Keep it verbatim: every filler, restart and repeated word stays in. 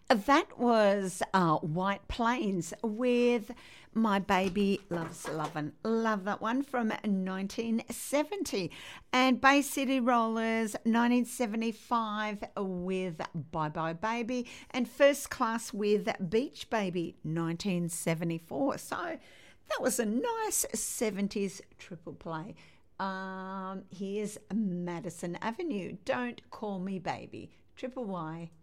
That was uh, White Plains with My Baby Loves Lovin'. Love that one from nineteen seventy. And Bay City Rollers, nineteen seventy-five with Bye Bye Baby. And First Class with Beach Baby, nineteen seventy-four. So that was a nice seventies triple play. Um, here's Madison Avenue, Don't Call Me Baby, Triple Y